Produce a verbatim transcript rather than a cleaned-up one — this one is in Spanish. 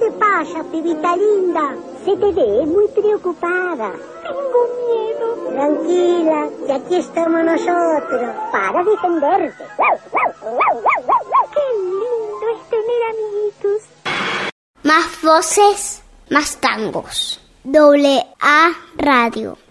te pasa, pibita linda? Se te ve muy preocupada. Tengo miedo. Tranquila, que aquí estamos nosotros para defenderte. Qué lindo es tener amiguitos. Más voces, más tangos. Doble A Radio.